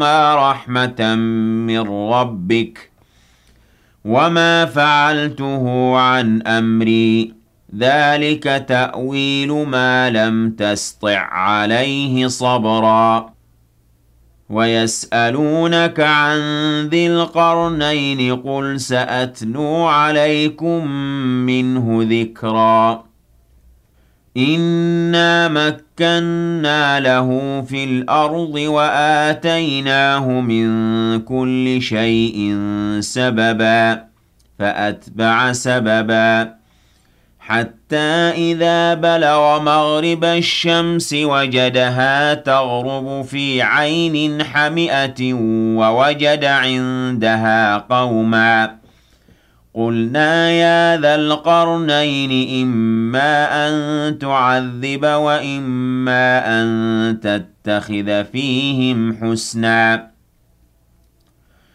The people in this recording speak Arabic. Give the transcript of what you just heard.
رحمة من ربك وما فعلته عن أمري ذلك تأويل ما لم تسطع عليه صبرا ويسألونك عن ذي القرنين قل سأتلو عليكم منه ذكرا إنا مكنا له في الأرض وآتيناه من كل شيء سببا فأتبع سببا حتى إذا بلغ مغرب الشمس وجدها تغرب في عين حمئة ووجد عندها قوما قلنا يا ذا القرنين إما أن تعذب وإما أن تتخذ فيهم حسنا